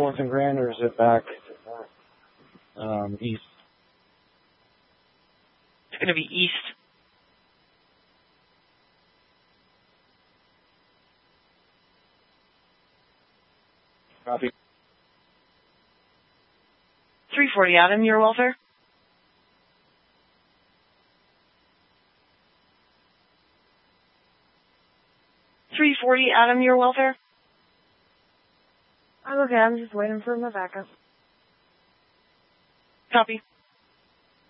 4th and Grand, or is it back east? It's going to be east. Copy. 340 Adam, your welfare. 340 Adam, your welfare. I'm okay, I'm just waiting for my backup. Copy.